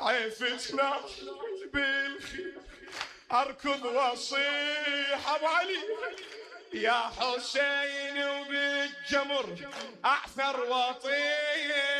عيفتنا بالخير اركض واصيح ابو علي يا حسين وبالجمر اعثر واطير